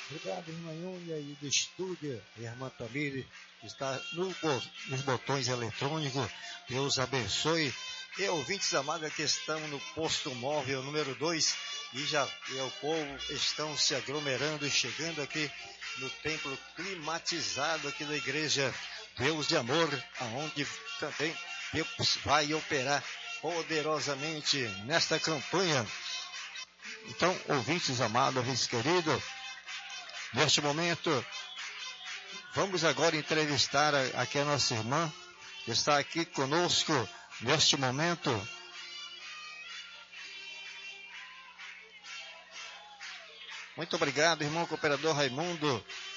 Obrigado, irmã Yúnia, e do estúdio, irmã Tamires, que está nos botões eletrônicos. Deus abençoe. E ouvintes amados, aqui estamos no posto móvel número 2 e o povo estão se aglomerando e chegando aqui no templo climatizado aqui da igreja Deus de Amor, aonde também Deus vai operar poderosamente nesta campanha. Então, ouvintes amados, ouvintes queridos, neste momento, vamos agora entrevistar aqui a nossa irmã, que está aqui conosco neste momento. Muito obrigado, irmão cooperador Raimundo,